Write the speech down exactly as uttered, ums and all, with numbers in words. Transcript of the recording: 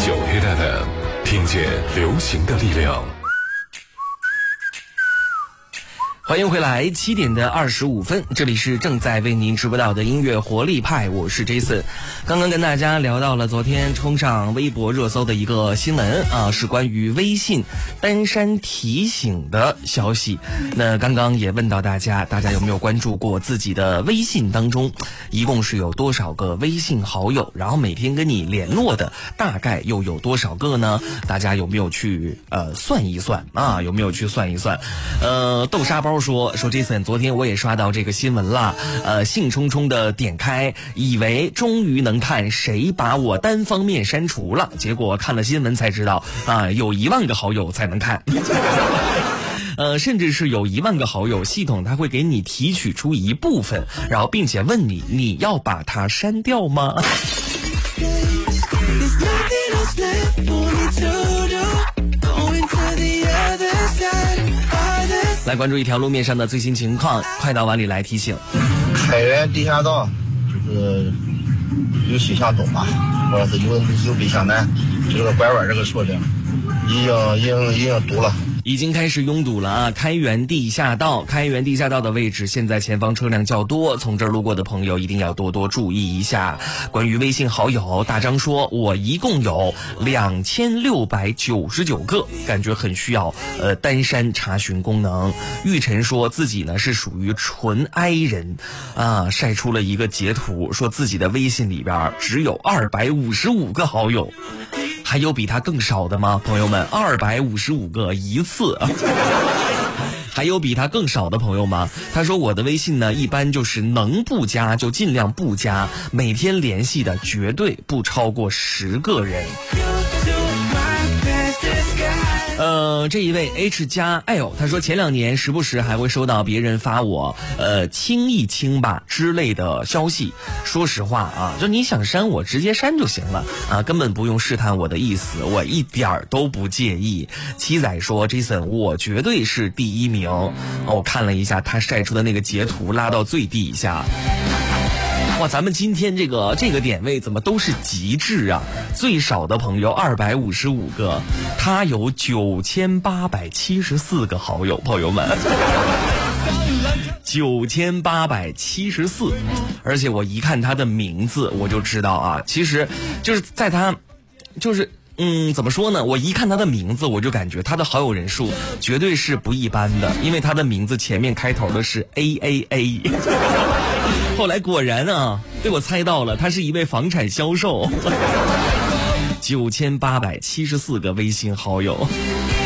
九 Hit F M， 听见流行的力量。 欢迎回来，七点的二十五分，这里是正在为您直播到的音乐活力派，我是 Jason。刚刚跟大家聊到了昨天冲上微博热搜的一个新闻啊，是关于微信单删提醒的消息。那刚刚也问到大家，大家有没有关注过自己的微信当中一共是有多少个微信好友，然后每天跟你联络的大概又有多少个呢？大家有没有去呃算一算啊？有没有去算一算？呃，豆沙包说说 Jason， 昨天我也刷到这个新闻了，呃，兴冲冲的点开，以为终于能看谁把我单方面删除了，结果看了新闻才知道啊、呃，有一万个好友才能看。呃，甚至是有一万个好友，系统它会给你提取出一部分，然后并且问你，你要把它删掉吗？来关注一条路面上的最新情况，快到碗里来提醒。 开原地下道就是有西向东吧，或者是有有北向南，这个拐弯这个说的已经已经已经堵了。 已经开始拥堵了啊！开原地下道，开原地下道的位置，现在前方车辆较多，从这儿路过的朋友一定要多多注意一下。关于微信好友，大张说，我一共有两千六百九十九个，感觉很需要呃单删查询功能。玉晨说自己呢是属于纯 I 人啊，晒出了一个截图，说自己的微信里边只有二百五十五个好友。还有比他更少的吗？朋友们，二百五十五个一次。还有比他更少的朋友吗？他说我的微信呢，一般就是能不加就尽量不加，每天联系的绝对不超过十个人。呃，这一位 H 加 L 他说前两年时不时还会收到别人发我呃亲一亲吧之类的消息，说实话啊，就你想删我直接删就行了啊，根本不用试探我的意思，我一点儿都不介意。七仔说 Jason 我绝对是第一名、哦、我看了一下他晒出的那个截图，拉到最底下。哇，咱们今天这个这个点位怎么都是极致啊！最少的朋友二百五十五个，他有九千八百七十四个好友，朋友们，九千八百七十四，而且我一看他的名字，我就知道啊，其实就是在他，就是。嗯，怎么说呢？我一看他的名字，我就感觉他的好友人数绝对是不一般的，因为他的名字前面开头的是 A A A。后来果然啊，被我猜到了，他是一位房产销售。九千八百七十四个微信好友。